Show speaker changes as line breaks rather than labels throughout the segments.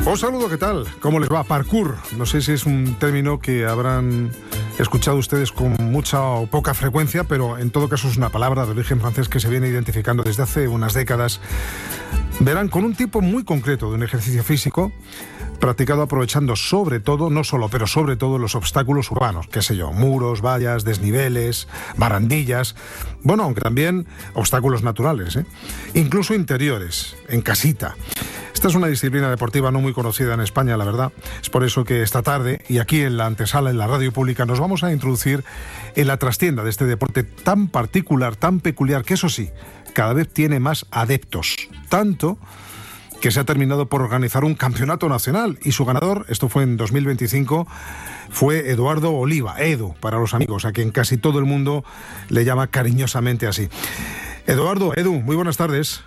Un saludo, ¿qué tal? ¿Cómo les va? Parkour. No sé si es un término que habrán escuchado ustedes con mucha o poca frecuencia, pero en todo caso es una palabra de origen francés que se viene identificando desde hace unas décadas. Verán, con un tipo muy concreto de un ejercicio físico practicado aprovechando sobre todo, no solo, pero sobre todo los obstáculos urbanos, qué sé yo, muros, vallas, desniveles, barandillas, bueno, aunque también obstáculos naturales, incluso interiores, en casita. Esta es una disciplina deportiva no muy conocida en España, la verdad. Es por eso que esta tarde, y aquí en la antesala, en la radio pública, nos vamos a introducir en la trastienda de este deporte tan particular, tan peculiar, que eso sí, cada vez tiene más adeptos. Tanto que se ha terminado por organizar un campeonato nacional y su ganador, esto fue en 2025, fue Eduardo Oliva, Edu, para los amigos, a quien casi todo el mundo le llama cariñosamente así. Eduardo, Edu, muy buenas tardes.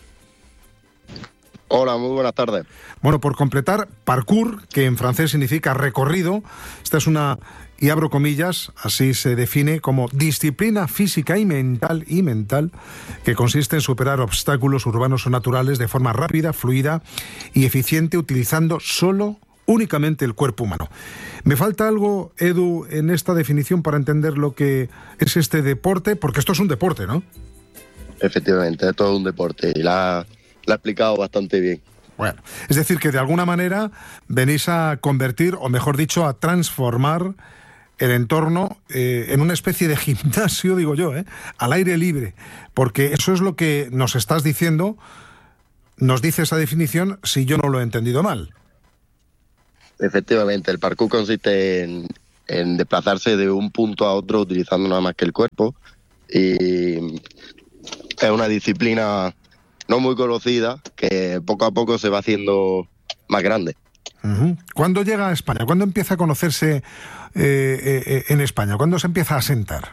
Hola, muy buenas tardes.
Bueno, por completar, parkour, que en francés significa recorrido, esta es una, y abro comillas, así se define como disciplina física y mental, que consiste en superar obstáculos urbanos o naturales de forma rápida, fluida y eficiente, utilizando únicamente el cuerpo humano. ¿Me falta algo, Edu, en esta definición para entender lo que es este deporte? Porque esto es un deporte, ¿no?
Efectivamente, es todo un deporte y la ha explicado bastante bien.
Bueno, es decir, que de alguna manera venís a convertir, o mejor dicho, a transformar el entorno en una especie de gimnasio, digo yo, al aire libre, porque eso es lo que nos estás diciendo, nos dice esa definición, si yo no lo he entendido mal.
Efectivamente, el parkour consiste en desplazarse de un punto a otro utilizando nada más que el cuerpo, y es una disciplina no muy conocida, que poco a poco se va haciendo más grande.
Uh-huh. ¿Cuándo llega a España? ¿Cuándo empieza a conocerse en España? ¿Cuándo se empieza a asentar?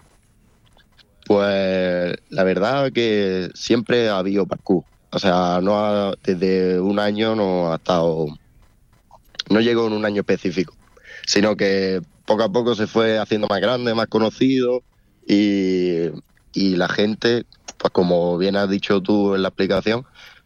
Pues la verdad que siempre ha habido parkour. O sea, desde un año no ha estado, no llegó en un año específico, sino que poco a poco se fue haciendo más grande, más conocido, y la gente, pues como bien has dicho tú en la explicación,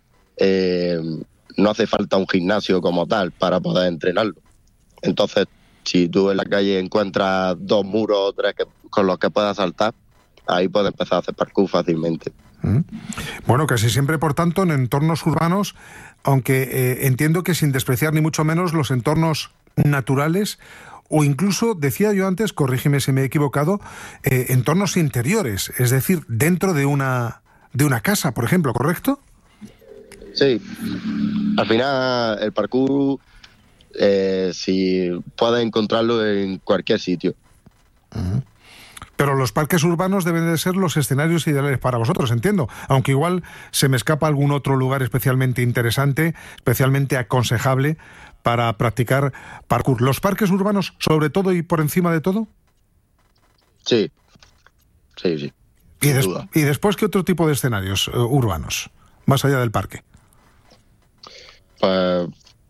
no hace falta un gimnasio como tal para poder entrenarlo. Entonces, si tú en la calle encuentras 2 muros o 3 con los que puedas saltar, ahí puedes empezar a hacer parkour fácilmente.
Bueno, casi siempre, por tanto, en entornos urbanos, aunque entiendo que sin despreciar ni mucho menos los entornos naturales, o incluso, decía yo antes, corrígeme si me he equivocado, entornos interiores, es decir, dentro de una casa, por ejemplo, ¿correcto?
Sí, al final el parkour, si puedes encontrarlo en cualquier sitio.
Uh-huh. Pero los parques urbanos deben de ser los escenarios ideales para vosotros, entiendo, aunque igual se me escapa algún otro lugar especialmente interesante, especialmente aconsejable para practicar parkour. ¿Los parques urbanos, sobre todo y por encima de todo?
Sí.
¿Y después qué otro tipo de escenarios urbanos, más allá del parque?
Pues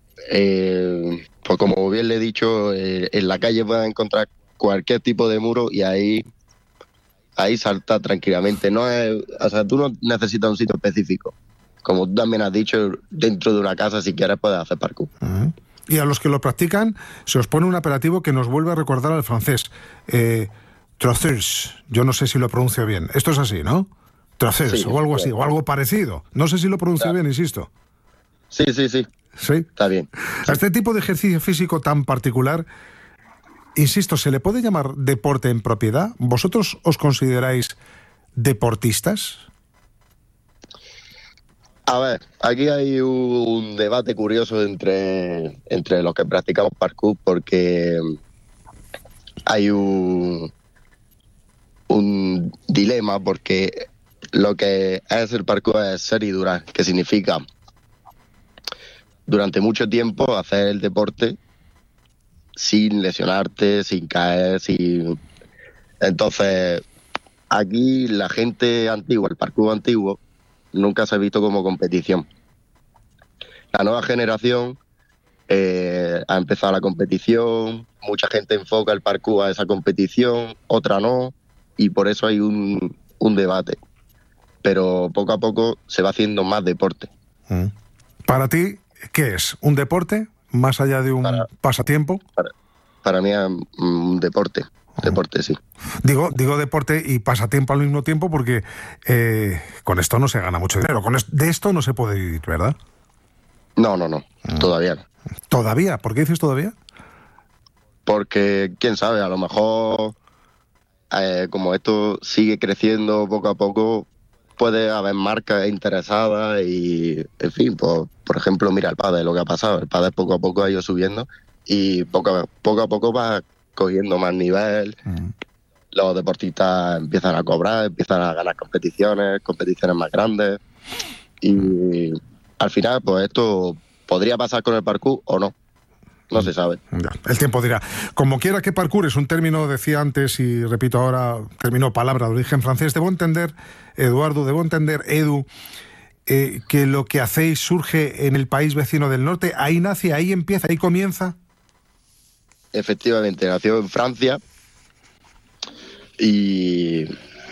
como bien le he dicho, en la calle puedes encontrar cualquier tipo de muro y ahí salta tranquilamente. O sea, tú no necesitas un sitio específico. Como tú también has dicho, dentro de una casa, si quieres, puedes hacer parkour.
Uh-huh. Y a los que lo practican, se os pone un apelativo que nos vuelve a recordar al francés. Traceurs. Yo no sé si lo pronuncio bien. Esto es así, ¿no? Traceurs, sí, o algo así, o algo parecido. No sé si lo pronuncio bien, insisto.
Sí.
¿Sí?
Está bien.
A este tipo de ejercicio físico tan particular, insisto, ¿se le puede llamar deporte en propiedad? ¿Vosotros os consideráis deportistas?
A ver, aquí hay un debate curioso entre los que practicamos parkour, porque hay un dilema, porque lo que es el parkour es ser y durar, que significa durante mucho tiempo hacer el deporte sin lesionarte, sin caer, Entonces, aquí la gente antigua, el parkour antiguo, nunca se ha visto como competición. La nueva generación ha empezado la competición, mucha gente enfoca el parkour a esa competición, otra no, y por eso hay un debate. Pero poco a poco se va haciendo más deporte.
Para ti, ¿qué es? ¿Un deporte? más allá de un pasatiempo.
Para mí es un deporte. Deporte, sí.
Digo deporte y pasatiempo al mismo tiempo porque con esto no se gana mucho dinero. De esto no se puede vivir, ¿verdad?
No. Todavía no.
¿Todavía? ¿Por qué dices todavía?
Porque, quién sabe, a lo mejor, como esto sigue creciendo poco a poco, puede haber marcas interesadas y, en fin, pues, por ejemplo, mira el pádel, lo que ha pasado. El pádel poco a poco ha ido subiendo y poco a poco va cogiendo más nivel. Los deportistas empiezan a cobrar, empiezan a ganar competiciones más grandes y al final, pues esto podría pasar con el parkour o no. No se sabe.
El tiempo dirá. Como quiera que parkour es un término, decía antes y repito ahora, término palabra de origen francés, debo entender, Eduardo, Edu, que lo que hacéis surge en el país vecino del norte, ahí nace, ahí empieza, ahí comienza.
Efectivamente, nació en Francia y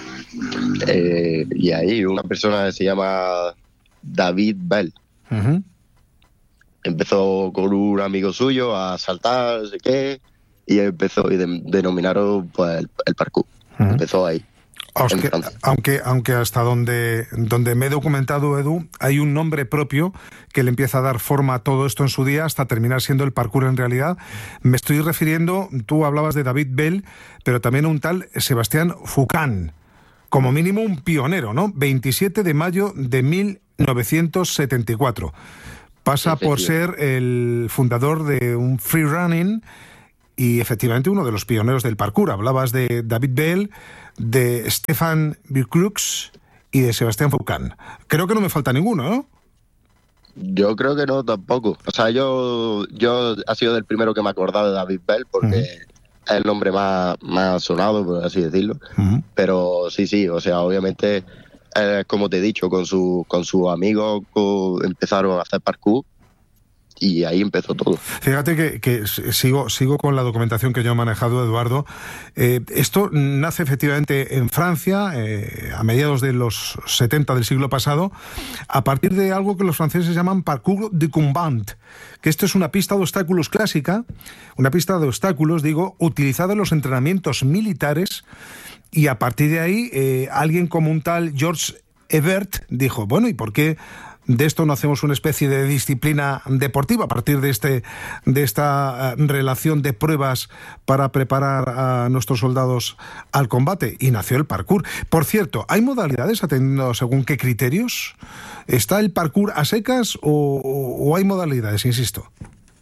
ahí una persona que se llama David Bell.
Uh-huh.
Empezó con un amigo suyo a saltar, no sé qué, y denominaron pues el parkour.
Uh-huh.
Empezó ahí.
Aunque hasta donde me he documentado, Edu, hay un nombre propio que le empieza a dar forma a todo esto en su día hasta terminar siendo el parkour en realidad. Me estoy refiriendo, tú hablabas de David Bell, pero también a un tal Sebastián Foucan, como mínimo un pionero, ¿no? 27 de mayo de 1974. Pasa por ser el fundador de un free running y efectivamente uno de los pioneros del parkour. Hablabas de David Bell, de Stefan Birkrux y de Sebastián Foucan. Creo que no me falta ninguno, ¿no?
Yo creo que no, tampoco. O sea, yo ha sido del primero que me he acordado de David Bell porque es el nombre más sonado, por así decirlo. Pero sí, o sea, obviamente, como te he dicho, con sus amigos empezaron a hacer parkour. Y ahí empezó todo.
Fíjate que sigo con la documentación que yo he manejado, Eduardo. Esto nace efectivamente en Francia, a mediados de los 70 del siglo pasado, a partir de algo que los franceses llaman parcours de combat, que esto es una pista de obstáculos clásica, utilizada en los entrenamientos militares, y a partir de ahí alguien como un tal Georges Hebert dijo, bueno, ¿y por qué de esto no hacemos una especie de disciplina deportiva a partir de esta relación de pruebas para preparar a nuestros soldados al combate? Y nació el parkour. Por cierto, ¿hay modalidades atendiendo según qué criterios? ¿Está el parkour a secas o hay modalidades, insisto?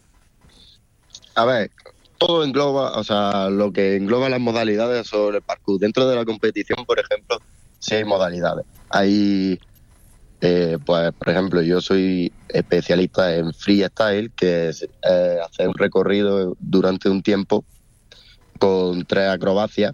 A ver, todo engloba, o sea, lo que engloba las modalidades sobre el parkour. Dentro de la competición, por ejemplo, sí hay modalidades. Hay... pues, por ejemplo, yo soy especialista en freestyle, que es hacer un recorrido durante un tiempo con 3 acrobacias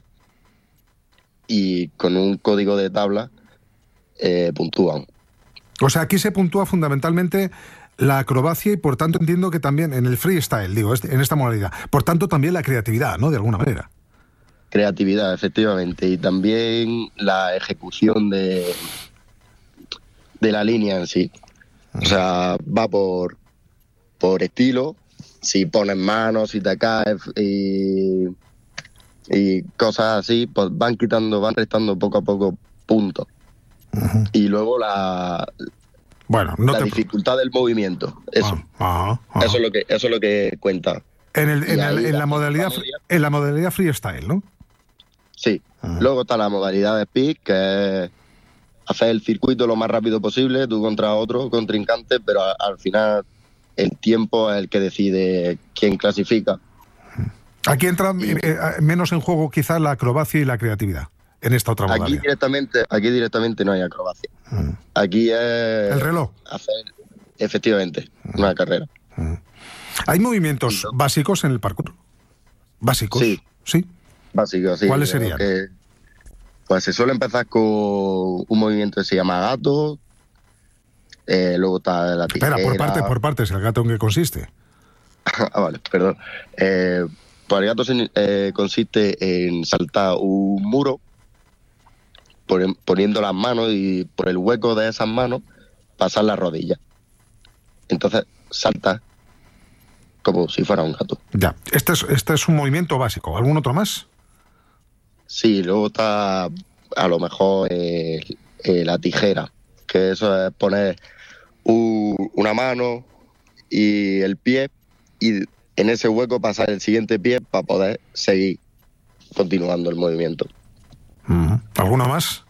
y con un código de tabla puntúan.
O sea, aquí se puntúa fundamentalmente la acrobacia y por tanto entiendo que también en el freestyle, en esta modalidad, por tanto también la creatividad, ¿no? De alguna manera.
Creatividad, efectivamente, y también la ejecución de la línea en sí. O sea, va por estilo. Si pones manos, si te caes y cosas así, pues van restando poco a poco puntos. Uh-huh. Y luego la dificultad del movimiento. Eso. Eso es lo que cuenta.
En la modalidad freestyle, ¿no?
Sí. Uh-huh. Luego está la modalidad de speed, que es hacer el circuito lo más rápido posible, tú contra otro contrincante, pero al final el tiempo es el que decide quién clasifica.
Aquí entra menos en juego quizás la acrobacia y la creatividad en esta otra modalidad.
Aquí directamente no hay acrobacia. Aquí es...
¿El reloj?
Efectivamente, una carrera.
¿Hay movimientos básicos en el parkour? ¿Básicos?
Sí. Básicos, sí.
¿Cuáles serían?
Pues se suele empezar con un movimiento que se llama gato, luego está la tijera...
Espera, por partes, ¿el gato en qué consiste?
Vale, perdón. Pues el gato consiste en saltar un muro, poniendo las manos y por el hueco de esas manos pasar las rodillas. Entonces salta como si fuera un gato.
Ya. Este es un movimiento básico. ¿Algún otro más?
Sí, luego está a lo mejor la tijera, que eso es poner una mano y el pie, y en ese hueco pasar el siguiente pie para poder seguir continuando el movimiento.
¿Alguno más?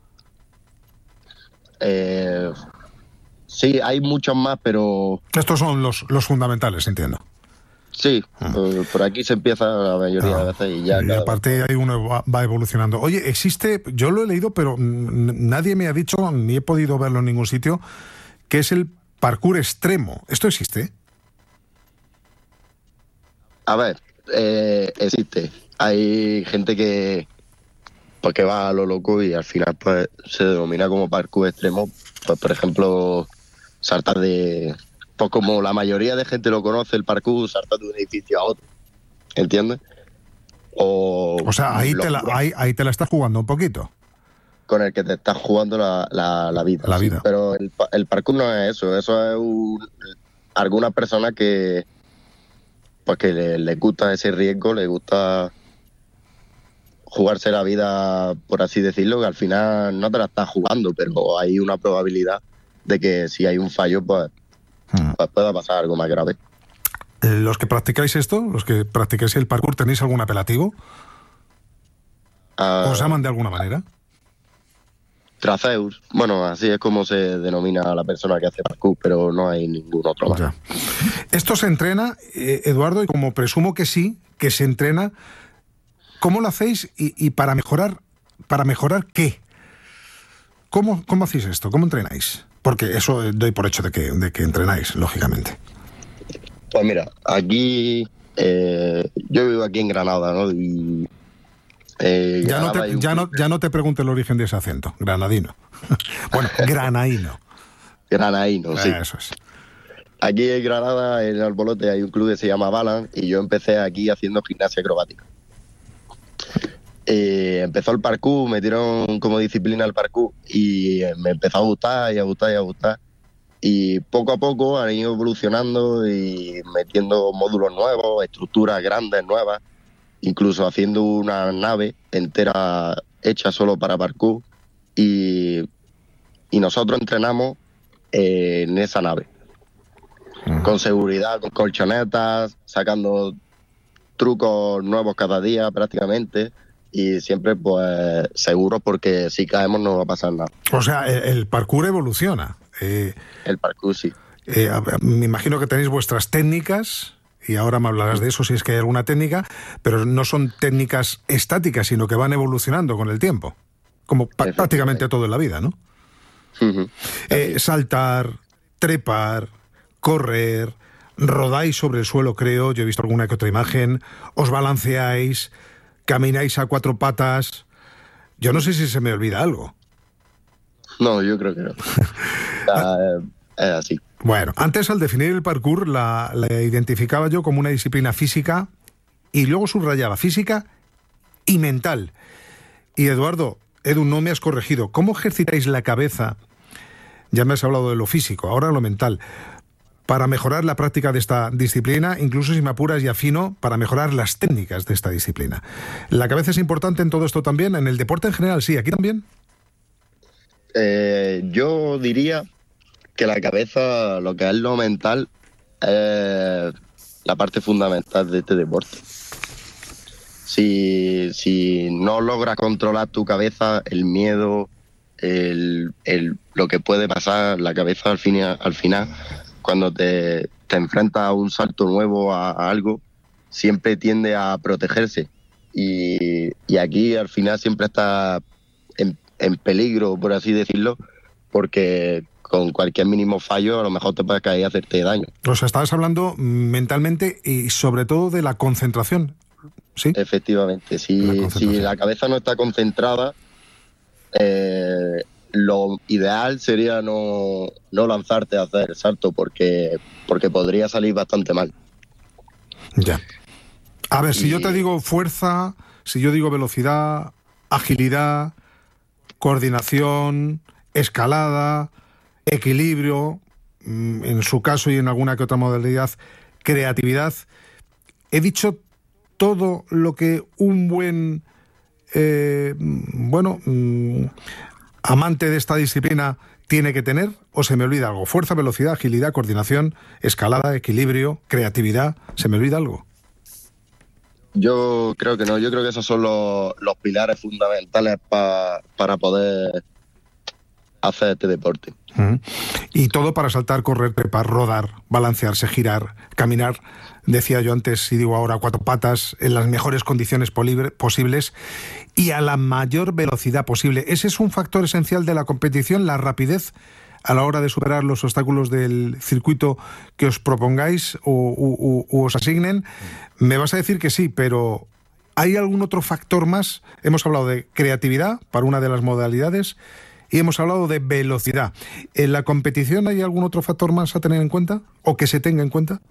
Sí, hay muchos más, pero...
Estos son los fundamentales, entiendo.
Sí, por aquí se empieza la mayoría de veces y ya...
Y aparte ahí uno va evolucionando. Oye, existe, yo lo he leído, pero nadie me ha dicho, ni he podido verlo en ningún sitio, que es el parkour extremo. ¿Esto existe?
A ver, existe. Hay gente que va a lo loco y al final pues se denomina como parkour extremo. Pues por ejemplo, saltar de... Pues como la mayoría de gente lo conoce, el parkour, saltar de un edificio a otro. ¿Entiendes?
O sea, ahí te la estás jugando un poquito.
Con el que te estás jugando la vida.
La
sí.
vida.
Pero el parkour no es eso. Eso es alguna persona que... Pues que le gusta ese riesgo, le gusta jugarse la vida, por así decirlo, que al final no te la estás jugando, pero hay una probabilidad de que si hay un fallo, pues pueda pasar algo más grave.
¿Los que practicáis esto, los que practicáis el parkour, tenéis algún apelativo? ¿Os llaman de alguna manera?
Traceus. Bueno, así es como se denomina a la persona que hace parkour, pero no hay ningún otro más.
Ya. Esto se entrena, Eduardo, y como presumo que sí, que se entrena, ¿cómo lo hacéis y para mejorar qué? ¿Cómo hacéis esto? ¿Cómo entrenáis? Porque eso doy por hecho de que entrenáis, lógicamente.
Pues mira, aquí yo vivo aquí en Granada, ¿no? Y
ya no te pregunto el origen de ese acento, granadino. Bueno, granaíno.
Granaíno, sí.
Eso es.
Aquí en Granada, en Albolote, hay un club que se llama Balance y yo empecé aquí haciendo gimnasia acrobática. Empezó el parkour, me dieron como disciplina el parkour y me empezó a gustar y a gustar y a gustar. Y poco a poco han ido evolucionando y metiendo módulos nuevos, estructuras grandes, nuevas, incluso haciendo una nave entera hecha solo para parkour y nosotros entrenamos en esa nave. Con seguridad, con colchonetas, sacando trucos nuevos cada día prácticamente y siempre pues seguros porque si caemos no va a pasar nada.
O sea, el parkour evoluciona.
El parkour sí.
Me imagino que tenéis vuestras técnicas y ahora me hablarás de eso si es que hay alguna técnica, pero no son técnicas estáticas, sino que van evolucionando con el tiempo, como prácticamente todo en la vida, ¿no?
Uh-huh.
Saltar, trepar, correr, rodáis sobre el suelo, creo, yo he visto alguna que otra imagen, os balanceáis, camináis a cuatro patas. Yo no sé si se me olvida algo.
No, yo creo que no. Es así.
Bueno, antes al definir el parkour la identificaba yo como una disciplina física y luego subrayaba física y mental. Y Eduardo, Edu, no me has corregido. ¿Cómo ejercitáis la cabeza? Ya me has hablado de lo físico, ahora lo mental. Para mejorar la práctica de esta disciplina, incluso si me apuras y afino, para mejorar las técnicas de esta disciplina. ¿La cabeza es importante en todo esto también? ¿En el deporte en general sí? ¿Aquí también?
Yo diría que la cabeza, lo que es lo mental, es la parte fundamental de este deporte. Si no logras controlar tu cabeza, el miedo, lo que puede pasar, la cabeza al final, cuando te enfrentas a un salto nuevo, a algo, siempre tiende a protegerse. Y aquí al final siempre está en peligro, por así decirlo, porque con cualquier mínimo fallo a lo mejor te puedes caer y hacerte daño.
O sea, estabas hablando mentalmente y sobre todo de la concentración, ¿sí?
Efectivamente, si la cabeza no está concentrada, lo ideal sería no lanzarte a hacer el salto porque podría salir bastante mal.
Ya. A ver, si yo te digo fuerza, si yo digo velocidad, agilidad, coordinación, escalada, equilibrio, en su caso y en alguna que otra modalidad, creatividad. He dicho todo lo que un buen amante de esta disciplina tiene que tener, o se me olvida algo. Fuerza, velocidad, agilidad, coordinación, escalada, equilibrio, creatividad. ¿Se me olvida algo?
Yo creo que no, yo creo que esos son los pilares fundamentales para poder hacer este deporte.
Y todo para saltar, correr, trepar, rodar, balancearse, girar, caminar, decía yo antes y digo ahora, a 4 patas, en las mejores condiciones posibles y a la mayor velocidad posible. Ese es un factor esencial de la competición, la rapidez a la hora de superar los obstáculos del circuito que os propongáis o os asignen. Me vas a decir que sí, pero ¿hay algún otro factor más? Hemos hablado de creatividad para una de las modalidades y hemos hablado de velocidad. ¿En la competición hay algún otro factor más a tener en cuenta o que se tenga en cuenta?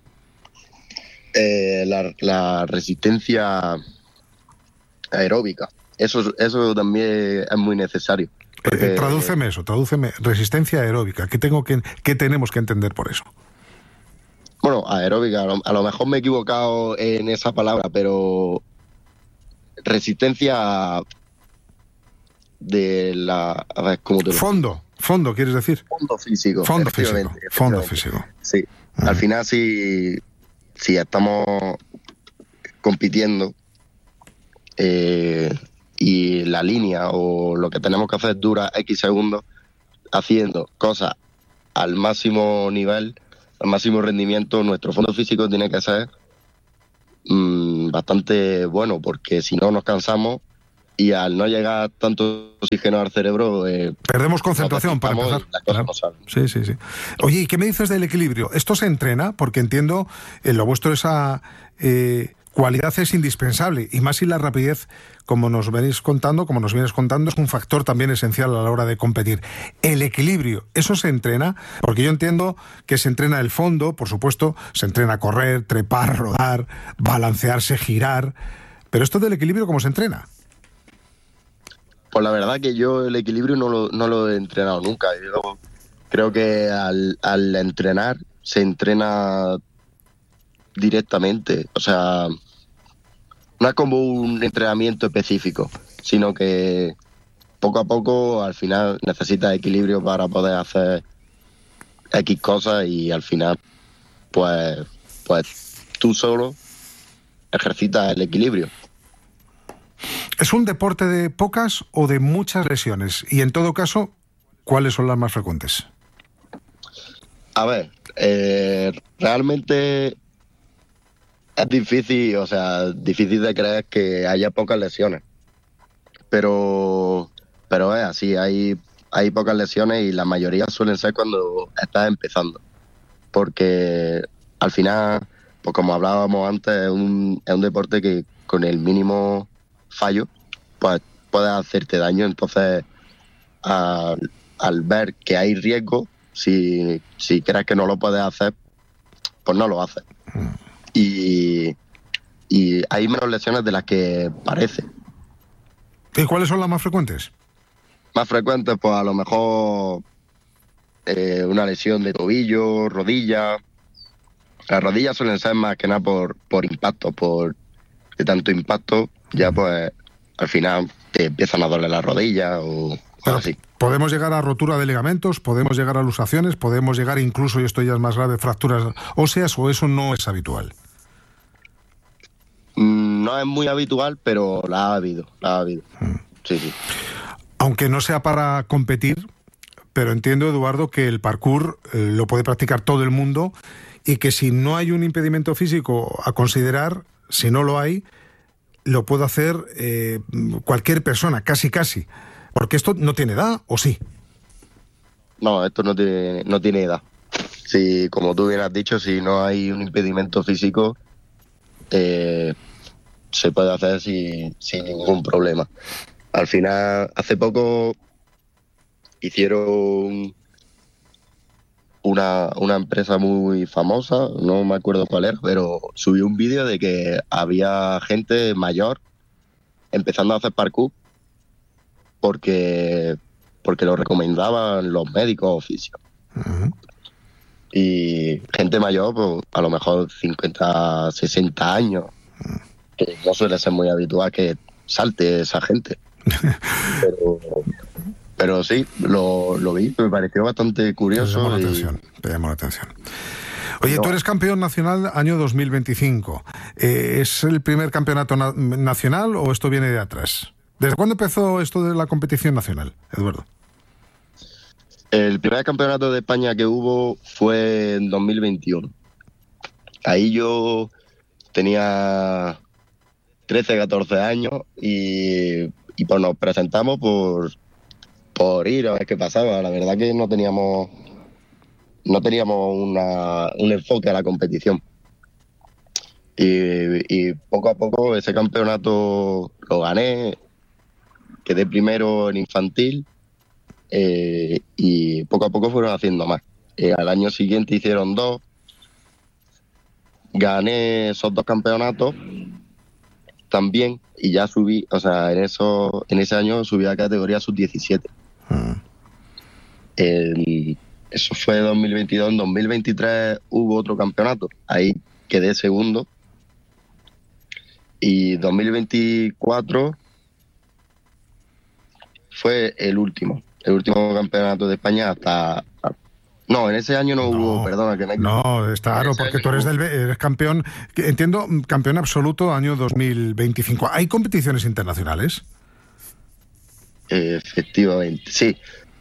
La resistencia aeróbica. Eso también es muy necesario.
Tradúceme eso, resistencia aeróbica. ¿Qué tenemos que entender por eso?
Bueno, aeróbica, a lo mejor me he equivocado en esa palabra, pero resistencia de la... A ver, ¿cómo te lo digo?
Fondo, ¿quieres decir?
Fondo físico.
Fondo físico.
Sí, al final si estamos compitiendo y la línea o lo que tenemos que hacer dura X segundos, haciendo cosas al máximo nivel, al máximo rendimiento, nuestro fondo físico tiene que ser bastante bueno, porque si no nos cansamos y al no llegar tanto oxígeno al cerebro...
perdemos concentración para empezar. Claro. Sí. Oye, ¿y qué me dices del equilibrio? ¿Esto se entrena? Porque entiendo, en lo vuestro esa cualidad es indispensable, y más si la rapidez, como nos vienes contando, es un factor también esencial a la hora de competir. El equilibrio, ¿eso se entrena? Porque yo entiendo que se entrena el fondo, por supuesto, se entrena correr, trepar, rodar, balancearse, girar, pero esto del equilibrio, ¿cómo se entrena?
Pues la verdad que yo el equilibrio no lo he entrenado nunca. Yo creo que al entrenar se entrena directamente. O sea, no es como un entrenamiento específico, sino que poco a poco al final necesitas equilibrio para poder hacer X cosas y al final pues tú solo ejercitas el equilibrio.
¿Es un deporte de pocas o de muchas lesiones? Y en todo caso, ¿cuáles son las más frecuentes?
A ver, realmente es difícil, difícil de creer que haya pocas lesiones. Pero es así, hay pocas lesiones y la mayoría suelen ser cuando estás empezando. Porque al final, pues como hablábamos antes, es un deporte que con el mínimo fallo, pues puede hacerte daño. Entonces, al ver que hay riesgo, si crees que no lo puedes hacer, pues no lo haces. Y hay menos lesiones de las que parece.
¿Y cuáles son las más frecuentes?
Más frecuentes, pues a lo mejor una lesión de tobillo, rodilla. Las rodillas suelen ser más que nada por impacto, de tanto impacto, ya pues al final te empiezan a doler las rodillas o así.
¿Podemos llegar a rotura de ligamentos? ¿Podemos llegar a luxaciones? ¿Podemos llegar incluso, y esto ya es más grave, fracturas óseas, o eso no es habitual?
No es muy habitual, pero la ha habido. Sí.
Aunque no sea para competir, pero entiendo, Eduardo, que el parkour lo puede practicar todo el mundo y que si no hay un impedimento físico a considerar, si no lo hay, lo puede hacer cualquier persona, casi. Porque esto no tiene edad, ¿o sí?
No, esto no tiene edad. Sí, como tú bien has dicho, si no hay un impedimento físico, se puede hacer sin ningún problema. Al final, hace poco hicieron una empresa muy famosa, no me acuerdo cuál era, pero subió un vídeo de que había gente mayor empezando a hacer parkour porque lo recomendaban los médicos o fisios. Y gente mayor, pues a lo mejor 50, 60 años, que no suele ser muy habitual que salte esa gente. Pero sí, lo vi, me pareció bastante curioso.
Te llamó la atención. Oye, tú eres campeón nacional año 2025. ¿Es el primer campeonato nacional o esto viene de atrás? ¿Desde cuándo empezó esto de la competición nacional, Eduardo?
El primer campeonato de España que hubo fue en 2021. Ahí yo tenía 13, 14 años y pues nos presentamos por ir a ver qué pasaba. La verdad que no teníamos un enfoque a la competición. Y poco a poco ese campeonato lo gané, quedé primero en infantil. Y poco a poco fueron haciendo más. Al año siguiente hicieron 2, gané esos 2 campeonatos también y ya subí, o sea, en ese año subí a categoría sub-17. Eso fue 2022. En 2023 hubo otro campeonato, ahí quedé segundo, y 2024 fue el último campeonato de España hasta... No, en ese año no hubo, perdona.
No, está claro, porque tú eres campeón, entiendo, campeón absoluto año 2025. ¿Hay competiciones internacionales?
Efectivamente, sí.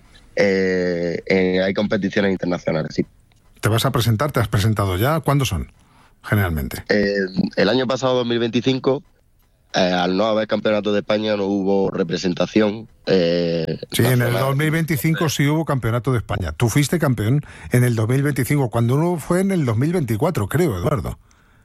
Hay competiciones internacionales, sí.
¿Te vas a presentar? ¿Te has presentado ya? ¿Cuándo son, generalmente?
El año pasado, 2025... al no haber campeonato de España no hubo representación.
Sí, en el 2025 sí hubo campeonato de España. Tú fuiste campeón en el 2025, cuando uno fue en el 2024, creo, Eduardo.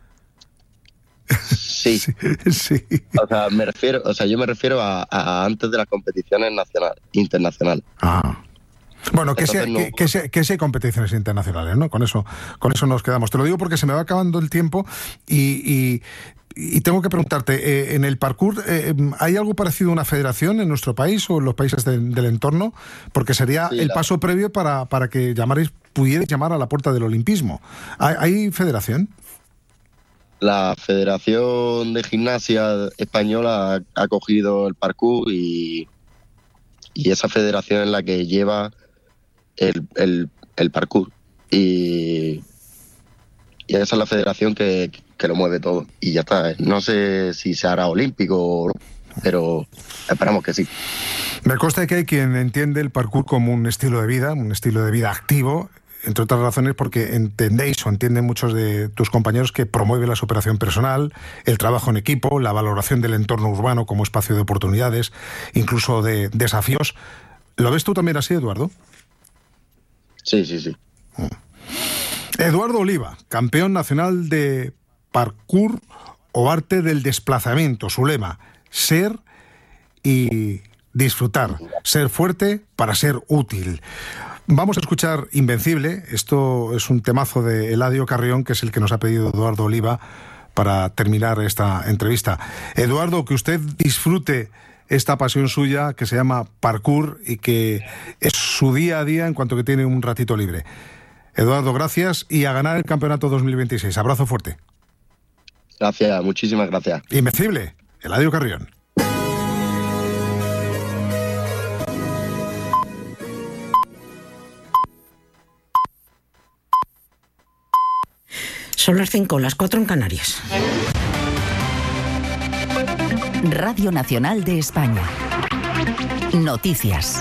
Sí.
Sí.
Yo me refiero a antes de las competiciones internacionales.
Bueno, que sí hay competiciones internacionales, ¿no? Con eso nos quedamos. Te lo digo porque se me va acabando el tiempo y tengo que preguntarte, en el parkour, ¿hay algo parecido a una federación en nuestro país o en los países del entorno? Porque sería el paso previo para que pudierais llamar a la puerta del olimpismo. ¿Hay federación?
La Federación de Gimnasia Española ha cogido el parkour y esa federación es la que lleva el parkour. Y esa es la federación que lo mueve todo. Y ya está. No sé si se hará olímpico, pero esperamos que sí.
Me consta que hay quien entiende el parkour como un estilo de vida activo, entre otras razones porque entienden muchos de tus compañeros que promueve la superación personal, el trabajo en equipo, la valoración del entorno urbano como espacio de oportunidades, incluso de desafíos. ¿Lo ves tú también así, Eduardo?
Sí.
Eduardo Oliva, campeón nacional de parkour o arte del desplazamiento. Su lema: ser y disfrutar, ser fuerte para ser útil. Vamos a escuchar Invencible. Esto es un temazo de Eladio Carrión, que es el que nos ha pedido Eduardo Oliva para terminar esta entrevista. Eduardo, que usted disfrute esta pasión suya que se llama parkour y que es su día a día en cuanto que tiene un ratito libre. Eduardo, gracias y a ganar el campeonato 2026. Abrazo fuerte.
Gracias, muchísimas gracias.
Invencible, Eladio Carrión.
Son las 5, las 4 en Canarias.
Radio Nacional de España. Noticias.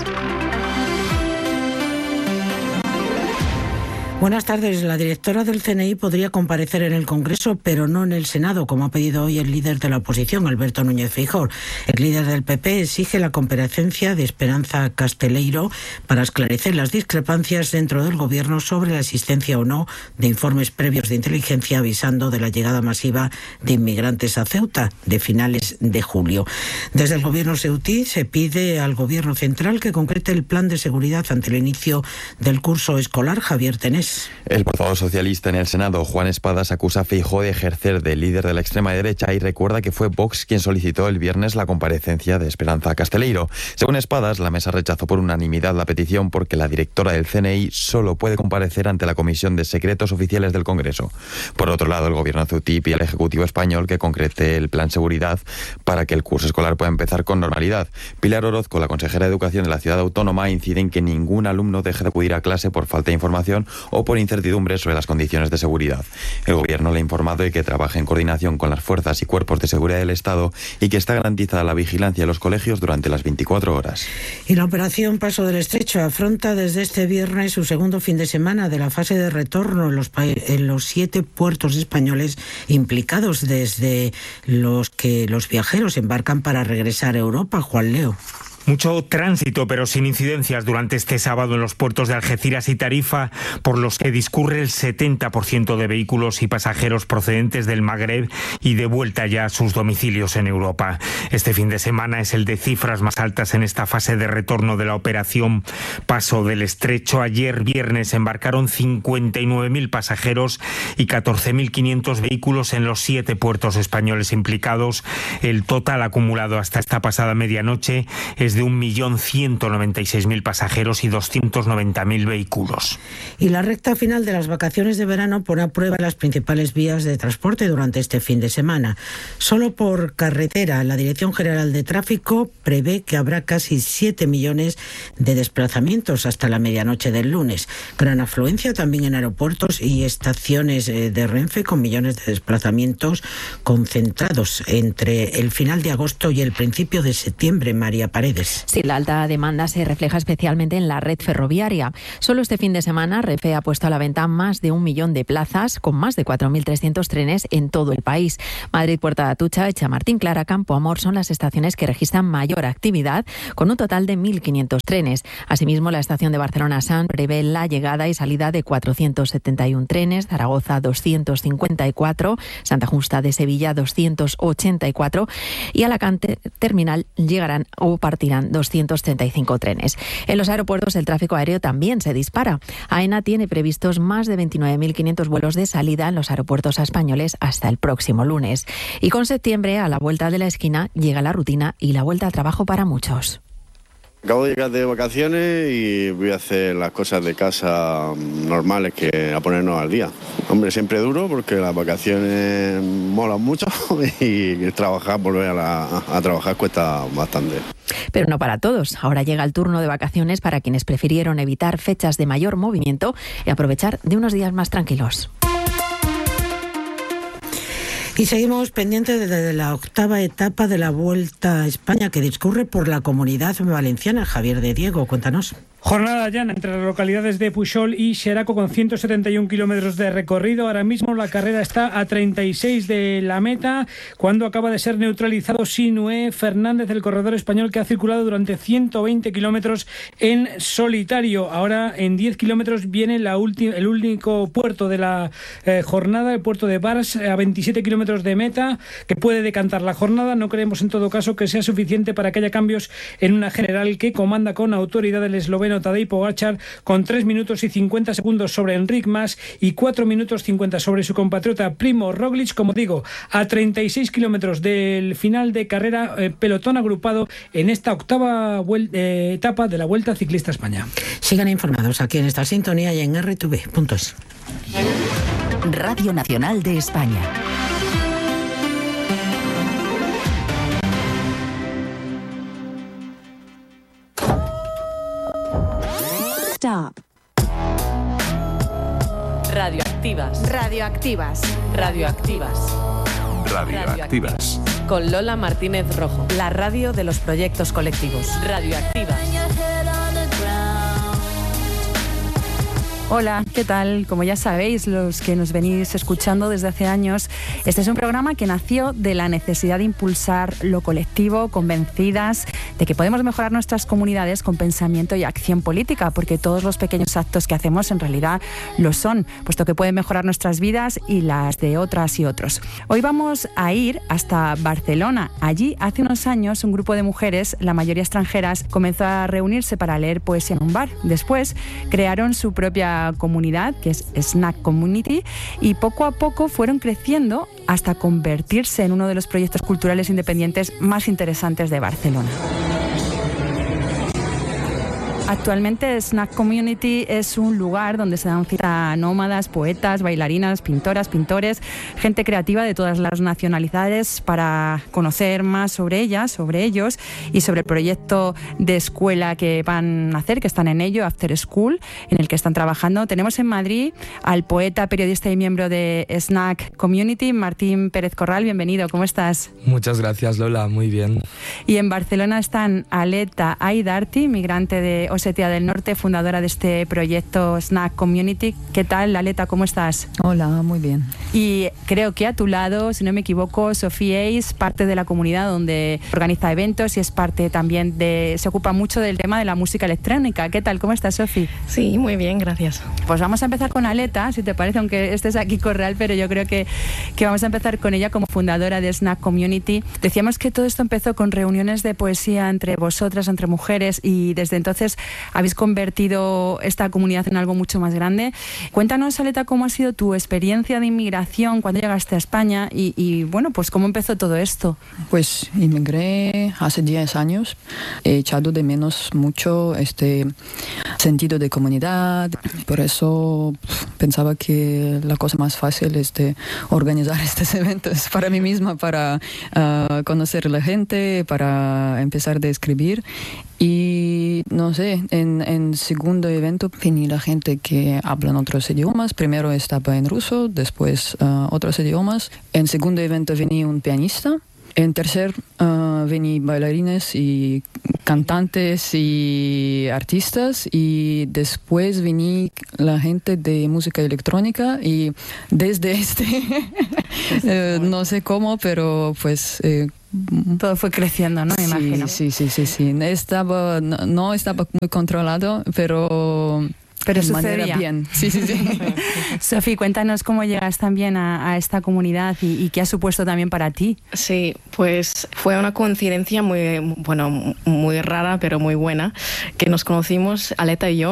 Buenas tardes. La directora del CNI podría comparecer en el Congreso, pero no en el Senado, como ha pedido hoy el líder de la oposición, Alberto Núñez Feijóo. El líder del PP exige la comparecencia de Esperanza Casteleiro para esclarecer las discrepancias dentro del Gobierno sobre la existencia o no de informes previos de inteligencia avisando de la llegada masiva de inmigrantes a Ceuta de finales de julio. Desde el Gobierno ceutí se pide al Gobierno central que concrete el plan de seguridad ante el inicio del curso escolar. Javier Tenés, Noticias.
El portavoz socialista en el Senado, Juan Espadas, acusa a Feijóo de ejercer de líder de la extrema derecha y recuerda que fue Vox quien solicitó el viernes la comparecencia de Esperanza Casteleiro. Según Espadas, la mesa rechazó por unanimidad la petición porque la directora del CNI solo puede comparecer ante la Comisión de Secretos Oficiales del Congreso. Por otro lado, el gobierno ceutí pide al Ejecutivo español que concrete el plan seguridad para que el curso escolar pueda empezar con normalidad. Pilar Orozco, la consejera de Educación de la ciudad autónoma, incide en que ningún alumno deje de acudir a clase por falta de información o por incertidumbre sobre las condiciones de seguridad. El gobierno le ha informado de que trabaja en coordinación con las fuerzas y cuerpos de seguridad del Estado y que está garantizada la vigilancia de los colegios durante las 24 horas.
Y la operación Paso del Estrecho afronta desde este viernes su segundo fin de semana de la fase de retorno en los 7 puertos españoles implicados, desde los que los viajeros embarcan para regresar a Europa. Juan Leo.
Mucho tránsito, pero sin incidencias durante este sábado en los puertos de Algeciras y Tarifa, por los que discurre el 70% de vehículos y pasajeros procedentes del Magreb y de vuelta ya a sus domicilios en Europa. Este fin de semana es el de cifras más altas en esta fase de retorno de la operación Paso del Estrecho. Ayer viernes embarcaron 59.000 pasajeros y 14.500 vehículos en los 7 puertos españoles implicados. El total acumulado hasta esta pasada medianoche es de 1.196.000 pasajeros y 290.000 vehículos.
Y la recta final de las vacaciones de verano pone a prueba las principales vías de transporte durante este fin de semana. Solo por carretera, la Dirección General de Tráfico prevé que habrá casi 7 millones de desplazamientos hasta la medianoche del lunes. Gran afluencia también en aeropuertos y estaciones de Renfe, con millones de desplazamientos concentrados entre el final de agosto y el principio de septiembre. María Paredes.
Sí, la alta demanda se refleja especialmente en la red ferroviaria. Solo este fin de semana, Renfe ha puesto a la venta más de 1 millón de plazas, con más de 4.300 trenes en todo el país. Madrid, Puerta de Atucha, Chamartín, Clara, Campo Amor son las estaciones que registran mayor actividad, con un total de 1.500 trenes. Asimismo, la estación de Barcelona-San prevé la llegada y salida de 471 trenes, Zaragoza 254, Santa Justa de Sevilla 284 y Alacante Terminal llegarán o partirán 235 trenes. En los aeropuertos el tráfico aéreo también se dispara. AENA tiene previstos más de 29.500 vuelos de salida en los aeropuertos españoles hasta el próximo lunes. Y con septiembre, a la vuelta de la esquina, llega la rutina y la vuelta al trabajo para muchos.
Acabo de llegar de vacaciones y voy a hacer las cosas de casa normales, que a ponernos al día. Hombre, siempre duro porque las vacaciones molan mucho y trabajar, volver a trabajar cuesta bastante.
Pero no para todos. Ahora llega el turno de vacaciones para quienes prefirieron evitar fechas de mayor movimiento y aprovechar de unos días más tranquilos.
Y seguimos pendientes de la 8ª etapa de la Vuelta a España, que discurre por la Comunidad Valenciana. Javier de Diego, cuéntanos.
Jornada llana entre las localidades de Puixol y Xeraco, con 171 kilómetros de recorrido. Ahora mismo la carrera está a 36 de la meta, cuando acaba de ser neutralizado Sinué Fernández, el corredor español que ha circulado durante 120 kilómetros en solitario. Ahora en 10 kilómetros viene el único puerto de la jornada, el puerto de Bars, a 27 kilómetros de meta, que puede decantar la jornada. No creemos en todo caso que sea suficiente para que haya cambios en una general que comanda con autoridad el esloveno Tadej Pogačar, con 3 minutos y 50 segundos sobre Enric Mas y 4 minutos 50 sobre su compatriota Primo Roglic. Como digo, a 36 kilómetros del final de carrera, pelotón agrupado en esta 8ª etapa de la Vuelta Ciclista a España.
Sigan informados aquí en esta sintonía y en rtv.es.
Radio Nacional de España.
Stop.
Radioactivas.
Radioactivas.
Radioactivas.
Radioactivas.
Con Lola Martínez Rojo. La radio de los proyectos colectivos. Radioactivas.
Hola, ¿qué tal? Como ya sabéis, los que nos venís escuchando desde hace años, este es un programa que nació de la necesidad de impulsar lo colectivo, convencidas de que podemos mejorar nuestras comunidades con pensamiento y acción política, porque todos los pequeños actos que hacemos en realidad lo son, puesto que pueden mejorar nuestras vidas y las de otras y otros. Hoy vamos a ir hasta Barcelona. Allí, hace unos años, un grupo de mujeres, la mayoría extranjeras, comenzó a reunirse para leer poesía en un bar. Después, crearon su propia esta comunidad, que es Snack Community, y poco a poco fueron creciendo hasta convertirse en uno de los proyectos culturales independientes más interesantes de Barcelona. Actualmente Snack Community es un lugar donde se dan cita a nómadas, poetas, bailarinas, pintoras, pintores, gente creativa de todas las nacionalidades para conocer más sobre ellas, sobre ellos y sobre el proyecto de escuela que van a hacer, que están en ello, After School, en el que están trabajando. Tenemos en Madrid al poeta, periodista y miembro de Snack Community, Martín Pérez Corral. Bienvenido, ¿cómo estás?
Muchas gracias, Lola, muy bien.
Y en Barcelona están Aleta Aidarti, migrante de Osetia del Norte, fundadora de este proyecto Snack Community. ¿Qué tal, Aleta? ¿Cómo estás?
Hola, muy bien.
Y creo que a tu lado, si no me equivoco, Sofía Eis, parte de la comunidad donde organiza eventos y es parte también se ocupa mucho del tema de la música electrónica. ¿Qué tal? ¿Cómo estás, Sofía?
Sí, muy bien, gracias.
Pues vamos a empezar con Aleta, si te parece, aunque estés aquí Corral, pero yo creo que vamos a empezar con ella como fundadora de Snack Community. Decíamos que todo esto empezó con reuniones de poesía entre vosotras, entre mujeres, y desde entonces habéis convertido esta comunidad en algo mucho más grande. Cuéntanos, Aleta, cómo ha sido tu experiencia de inmigración cuando llegaste a España y bueno, pues cómo empezó todo esto.
Pues inmigré hace 10 años. He echado de menos mucho este sentido de comunidad. Por eso pensaba que la cosa más fácil es de organizar estos eventos para mí misma, para conocer a la gente, para empezar a escribir. Y no sé, en segundo evento venía la gente que hablan otros idiomas. Primero estaba en ruso, después otros idiomas. En segundo evento venía un pianista. En tercer venía bailarines y cantantes y artistas, y después venía la gente de música electrónica, y desde no sé cómo, pero pues
todo fue creciendo, ¿no? Me imagino.
Sí. No estaba muy controlado, pero
sucedía
bien. Sí.
Sofía, cuéntanos cómo llegas también a esta comunidad y qué ha supuesto también para ti.
Sí, pues fue una coincidencia muy rara, pero muy buena, que nos conocimos, Aleta y yo,